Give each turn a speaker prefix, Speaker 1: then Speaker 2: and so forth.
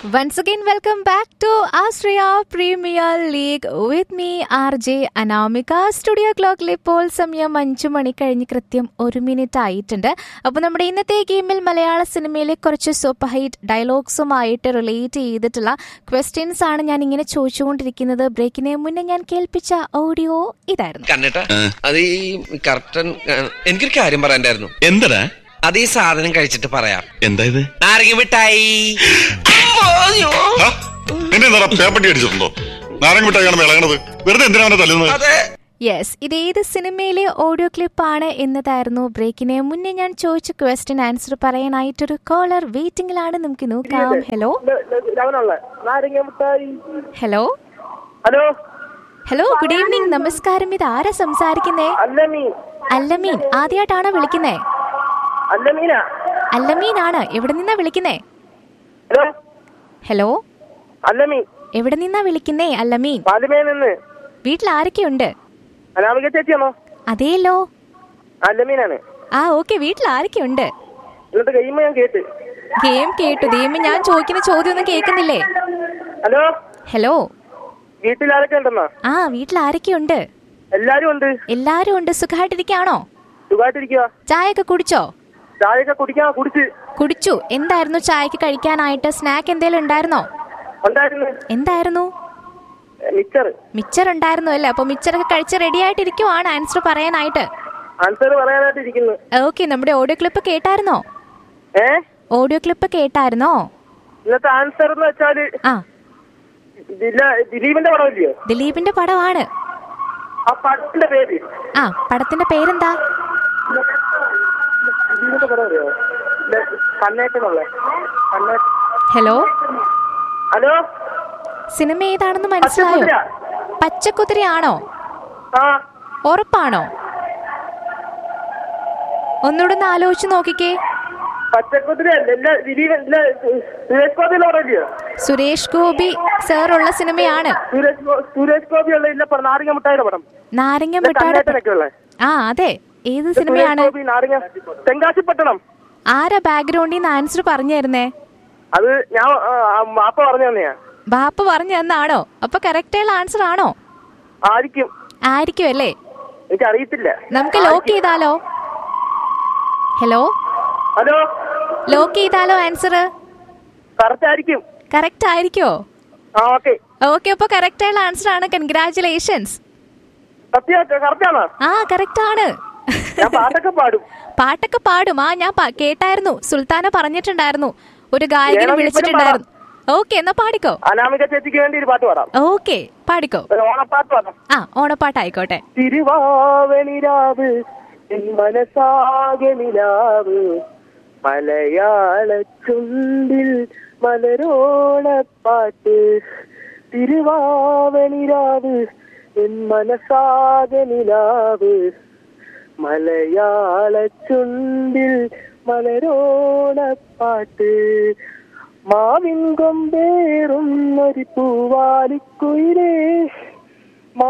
Speaker 1: Once again, welcome back to Australia Premier League with me, RJ Anamika. Studio ക്ലോക്കിൽ ഇപ്പോൾ സമയം 5 മണി കഴിഞ്ഞ് കൃത്യം 1 മിനിറ്റ് ആയിട്ടുണ്ട്. അപ്പോൾ നമ്മുടെ ഇന്നത്തെ ഗെയിമിൽ മലയാള സിനിമയിലെ കുറച്ച് സൂപ്പർ ഹിറ്റ് ഡയലോഗ്സുമായിട്ട് റിലേറ്റ് ചെയ്തിട്ടുള്ള ക്വസ്റ്റ്യൻസ് ആണ് ഞാൻ ഇങ്ങനെ ചോദിച്ചുകൊണ്ടിരിക്കുന്നത്. ബ്രേക്കിന് മുന്നേ ഞാൻ കേൾപ്പിച്ച ഓഡിയോ ഇതായിരുന്നു.
Speaker 2: അത് ഈ കർട്ടൻ എനിക്കൊരു കാര്യം പറയാണ്ടായിരുന്നു.
Speaker 3: എന്താ
Speaker 2: അത് ഈ സാധനം കഴിച്ചിട്ട് പറയാം.
Speaker 3: എന്താ ഇത്?
Speaker 2: നാരങ്ങ മിഠായി.
Speaker 3: പേപ്പട്ടി അടിച്ചിട്ടുണ്ടോ? നാരങ്ങ മിഠായിയാണ് വിളങ്ങണത്. വെറുതെ എന്തിനാണ് തല്ലുന്നത്?
Speaker 1: യെസ്, ഇതേത് സിനിമയിലെ ഓഡിയോ ക്ലിപ്പാണ് എന്നതായിരുന്നു. ബ്രേക്കിന് മുന്നേ ഞാൻ ചോദിച്ച ക്വസ്റ്റ്യൻ ആൻസർ പറയാനായിട്ടൊരു കോളർ വെയിറ്റിംഗിലാണ്. നമുക്ക് നോക്കാം. Hello hello
Speaker 4: hello
Speaker 1: hello good evening, നമസ്കാരം. ഇത് ആരാ സംസാരിക്കുന്നേ? അല്ലമീൻ. ആദ്യമായിട്ടാണോ വിളിക്കുന്നേ? അല്ലമീനാണ്. എവിടെ നിന്നാ വിളിക്കുന്നേ? ഹലോ
Speaker 4: അല്ലമീൻ.
Speaker 1: എവിടെ നിന്നാ വിളിക്കുന്നേ അല്ലമീൻ? വീട്ടിൽ ആരൊക്കെയുണ്ട്?
Speaker 4: ചേച്ചിയാണോ?
Speaker 1: അതേലോ,
Speaker 4: അല്ലമീനാണ്.
Speaker 1: ആ ഓക്കെ. വീട്ടിൽ ആരൊക്കെയുണ്ട്?
Speaker 4: ഇന്നത്തെ ഗെയിം ഞാൻ കേട്ടു.
Speaker 1: ഗെയിം കേട്ടു. ഗെയിം ഞാൻ ചോദിക്കുന്ന ചോദ്യം ഒന്നും കേൾക്കുന്നില്ലേ?
Speaker 4: ഹലോ
Speaker 1: ഹലോ,
Speaker 4: വീട്ടിൽ ആരൊക്കെ ഉണ്ടെന്നാ?
Speaker 1: ആ വീട്ടിൽ ആരൊക്കെയുണ്ട്?
Speaker 4: എല്ലാരും ഉണ്ട്.
Speaker 1: എല്ലാരും ഉണ്ട്. സുഖമായിട്ടിരിക്കാണോ?
Speaker 4: സുഖമായിട്ടിരിക്കുക.
Speaker 1: ചായയൊക്കെ കുടിച്ചോ?
Speaker 4: ചായയൊക്കെ കുടിച്ചു.
Speaker 1: എന്തായിരുന്നു ചായക്ക് കഴിക്കാനായിട്ട്? സ്നാക്ക് എന്തേലും ഉണ്ടായിരുന്നോ? എന്തായിരുന്നു? മിച്ചർ ഉണ്ടായിരുന്നു അല്ലേ? അപ്പൊ മിച്ചറൊക്കെ കഴിച്ച് റെഡി ആയിട്ടിരിക്കുവാണ് ആൻസർ പറയാനായിട്ട്. ഓക്കെ, നമ്മുടെ ഓഡിയോ ക്ലിപ്പ് കേട്ടായിരുന്നോ? Audio clip കേട്ടായിരുന്നോ?
Speaker 4: ഇന്നത്തെ ആൻസർ എന്ന് വെച്ചാല് ദിലീപിന്റെ പടമില്ലയോ?
Speaker 1: ദിലീപിന്റെ പടമാണ്.
Speaker 4: ആ പടത്തിന്റെ പേര്?
Speaker 1: ആ പടത്തിന്റെ പേരെന്താ? ഹലോ
Speaker 4: ഹലോ,
Speaker 1: സിനിമ ഏതാണെന്ന് മനസ്സിലായോ? പച്ചക്കുതിരയാണോ? ഉറപ്പാണോ? ഒന്നുകൂടെ ഒന്ന് ആലോചിച്ച് നോക്കിക്കേ. സുരേഷ് ഗോപി സാർ ഉള്ള സിനിമയാണ്.
Speaker 4: സുരേഷ് ഗോപി നാരങ്ങ മിഠായിയുടെ പടം.
Speaker 1: നാരങ്ങ മിഠായി. ആ അതെ. ഏത് സിനിമയാണ്?
Speaker 4: തെങ്കാശിപ്പട്ടണം.
Speaker 1: ആരാ ബാക്ക്ഗ്രൗണ്ടിൽ നിന്ന് ആൻസർ പറഞ്ഞു തരുന്നേ?
Speaker 4: അത് ഞാൻ ബാപ്പ പറഞ്ഞു തന്നെയാ.
Speaker 1: ബാപ്പ പറഞ്ഞു തന്നാണോ? അപ്പൊ കറക്റ്റ് ആയുള്ള ആൻസർ ആണോ? ആയിരിക്കും അല്ലേ?
Speaker 4: എനിക്ക് അറിയത്തില്ല.
Speaker 1: നമുക്ക് ലോക്ക് ചെയ്താലോ? ഹലോ
Speaker 4: ഹലോ,
Speaker 1: ലോക്ക് ചെയ്താലോ ആൻസർ? കറക്റ്റ് ആയിരിക്കോ? ഓക്കെ, അപ്പൊ കറക്റ്റ് ആയുള്ള ആൻസർ ആണ്. കൺഗ്രാറ്റുലേഷൻസ്. ആ കറക്റ്റ് ആണ്. പാട്ടൊക്കെ പാടും. ആ ഞാൻ കേട്ടായിരുന്നു. സുൽത്താന പറഞ്ഞിട്ടുണ്ടായിരുന്നു. ഒരു ഗായകനെ വിളിച്ചിട്ടുണ്ടായിരുന്നു. ഓക്കെ, എന്നാ പാടിക്കോ.
Speaker 4: അനാമിക ചേച്ചിക്ക് വേണ്ടി ഒരു പാട്ട് പാടാം.
Speaker 1: ഓക്കെ, പാടിക്കോ.
Speaker 4: ഓണപ്പാട്ട് പാടാം.
Speaker 1: ആ ഓണപ്പാട്ടായിക്കോട്ടെ.
Speaker 4: തിരുവാവണിരാവ് മനസാകെ നിലാവ് മലയാള ചുണ്ടിൽ മലരോണപ്പാട്ട്. തിരുവാവണിരാവ് മനസാകെ നിലാവ് മലയാള ചുണ്ടിൽ മലരോണപ്പാട്ട്. മാവിൻ കൊമ്പേറും ഒരു പൂവാലിക്കുയിലേ